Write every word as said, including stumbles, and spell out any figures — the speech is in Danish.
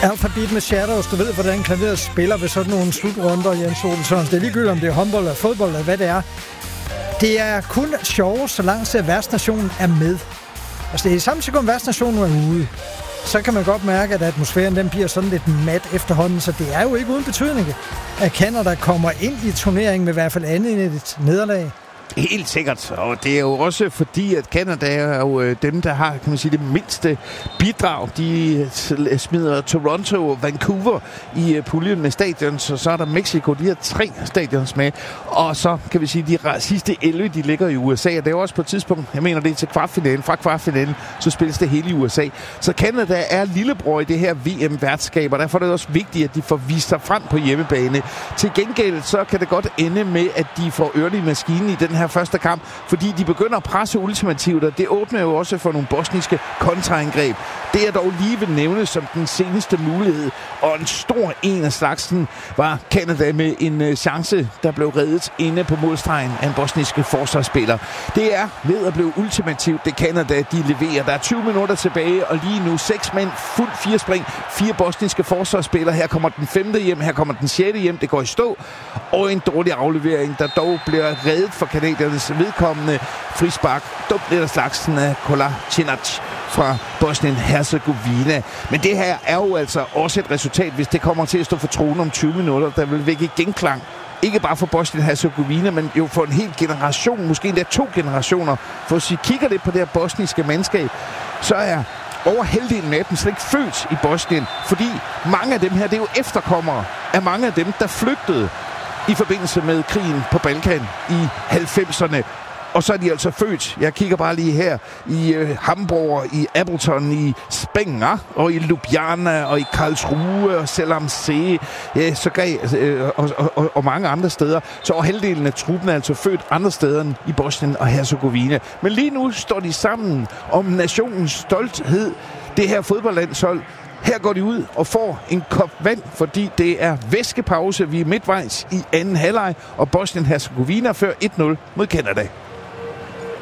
Alphabet med Shadows, du ved, hvordan klaveret spiller ved sådan nogle slutrunder, Jens Olsson. Det er ligegyldigt, om det er håndbold eller fodbold eller hvad det er. Det er kun sjovt, så langt at værtsnationen er med. Altså, det er samme sekund, værtsnationen er ude. Så kan man godt mærke, at atmosfæren den bliver sådan lidt mat efterhånden, så det er jo ikke uden betydning, at Canada kommer ind i turneringen med i hvert fald andet end et nederlag. Helt sikkert, og det er jo også fordi, at Canada er jo dem, der har, kan man sige, det mindste bidrag. De smider Toronto og Vancouver i puljen med stadions, og så er der Mexico, de har tre stadions med, og så kan vi sige, de sidste elleve, de ligger i U S A, og det er jo også på et tidspunkt, jeg mener det er til kvartfinalen, fra kvartfinalen, så spilles det hele i U S A. Så Canada er lillebror i det her V M-værtskab, og derfor er det også vigtigt, at de får vist sig frem på hjemmebane. Til gengæld, så kan det godt ende med, at de får ørlig maskinen i den her første kamp, fordi de begynder at presse ultimativt, og det åbner jo også for nogle bosniske kontraangreb. Det er dog lige ved nævne som den seneste mulighed, og en stor en af slagsen var Canada med en chance, der blev reddet inde på målstregen af en bosniske forsvarsspiller. Det er ved at blive ultimativt, det Canada, de leverer. Der er tyve minutter tilbage, og lige nu seks mænd, fuld fire spring, fire bosniske forsvarsspillere. Her kommer den femte hjem, her kommer den sjette hjem, det går i stå, og en dårlig aflevering, der dog bliver reddet for kanadiernes vedkommende frispark. Dumt lidt af slagsen af Kolasinac fra Bosnien-Herzegovina. Men det her er jo altså også et resultat, hvis det kommer til at stå for tronen om tyve minutter, der vil vække genklang. Ikke bare for Bosnien-Herzegovina, men jo for en hel generation, måske endda to generationer. For hvis vi kigger lidt på det her bosniske mandskab, så er over halvdelen af dem slet ikke født i Bosnien, fordi mange af dem her, det er jo efterkommere af mange af dem, der flygtede i forbindelse med krigen på Balkan i halvfemserne. Og så er de altså født, jeg kigger bare lige her, i øh, Hamburg, i Appleton, i Spenger, og i Ljubljana, og i Karlsruhe, og Selamse, ja, så gav, øh, og, og, og mange andre steder. Så over halvdelen af truppen er altså født andre steder end i Bosnien og Herzegovina. Men lige nu står de sammen om nationens stolthed, det her fodboldlandshold. Her går de ud og får en kop vand, fordi det er væskepause. Vi er midtvejs i anden halvleg, og Bosnien-Herzegovina fører et nul mod Canada.